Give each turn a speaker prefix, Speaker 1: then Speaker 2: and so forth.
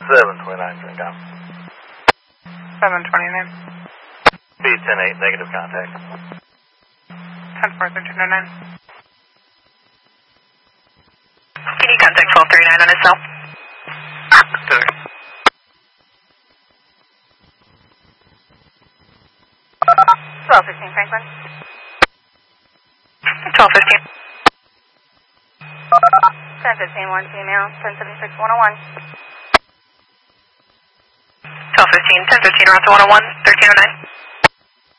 Speaker 1: 729 CENTCOM.
Speaker 2: 729.
Speaker 1: Speed 10-8, negative contact.
Speaker 2: 10-4-1309.
Speaker 3: Can you contact 1239 on his cell?
Speaker 2: 1215 Franklin.
Speaker 3: 1215.
Speaker 2: 1015 1 female, 1076 101.
Speaker 3: 1215, 1015 route to 101, 1309.